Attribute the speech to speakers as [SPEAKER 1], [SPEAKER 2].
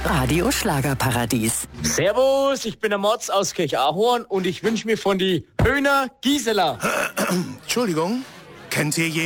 [SPEAKER 1] Radio Schlagerparadies.
[SPEAKER 2] Servus, ich bin der Motz aus Kirchahorn und ich wünsche mir von die Höhner Gisela.
[SPEAKER 3] Entschuldigung, kennt ihr